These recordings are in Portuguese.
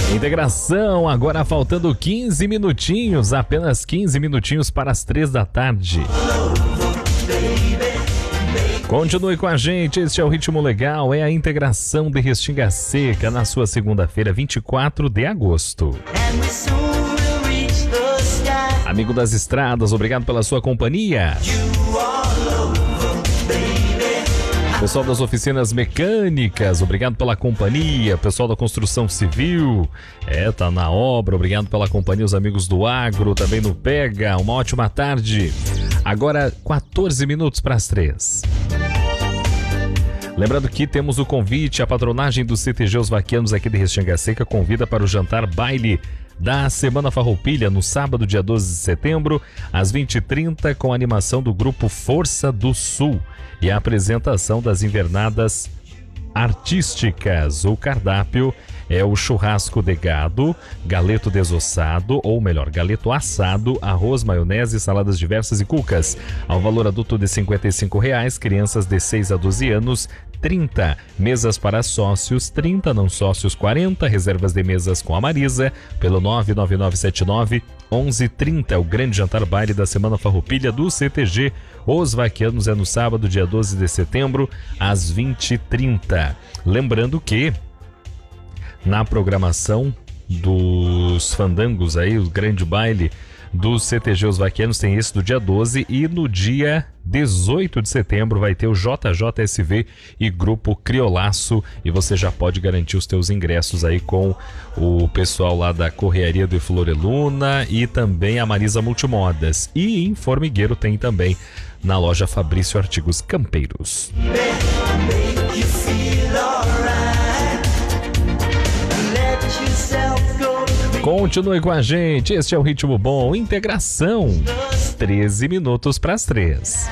Integração, agora faltando 15 minutinhos, apenas 15 minutinhos para as 3 da tarde. Continue com a gente, este é o Ritmo Legal, é a Integração de Restinga Seca na sua segunda-feira, 24 de agosto. Amigo das estradas, obrigado pela sua companhia. Pessoal das oficinas mecânicas, obrigado pela companhia. Pessoal da construção civil, tá na obra, obrigado pela companhia. Os amigos do agro, também no Pega, uma ótima tarde. Agora 14 minutos para as 3. Lembrando que temos o convite, a patronagem do CTG Os Vaquianos aqui de Restinga Seca convida para o jantar baile da Semana Farroupilha no sábado, dia 12 de setembro, às 20h30, com a animação do grupo Força do Sul e a apresentação das invernadas artísticas. O cardápio é o churrasco de gado, galeto desossado, ou melhor, galeto assado, arroz, maionese, saladas diversas e cucas. Ao valor adulto de R$ 55,00, crianças de 6 a 12 anos, 30. Mesas para sócios, 30, não sócios, 40. Reservas de mesas com a Marisa, pelo 99979-1130. O grande jantar baile da Semana Farroupilha do CTG Os Vaquianos é no sábado, dia 12 de setembro, às 20h30. Lembrando que na programação dos fandangos aí, o grande baile do CTG Os Vaquianos tem esse do dia 12 e no dia 18 de setembro vai ter o JJSV e Grupo Criolaço e você já pode garantir os teus ingressos aí com o pessoal lá da Correaria de Floreluna e também a Marisa Multimodas. E em Formigueiro tem também na loja Fabrício Artigos Campeiros. Continue com a gente, este é o Ritmo Bom, Integração, 13 minutos para as 3.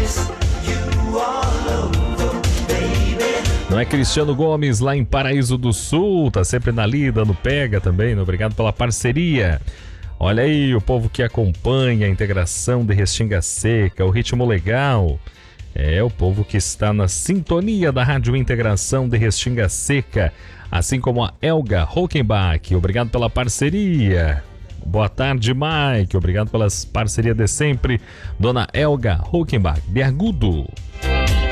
Não é Cristiano Gomes lá em Paraíso do Sul, tá sempre na lida, no Pega também, obrigado pela parceria. Olha aí o povo que acompanha a Integração de Restinga Seca, o Ritmo Legal. É o povo que está na sintonia da Rádio Integração de Restinga Seca, assim como a Elga Hockenbach, obrigado pela parceria. Boa tarde, Mike, obrigado pela parceria de sempre. Dona Elga Hockenbach, de Argudo.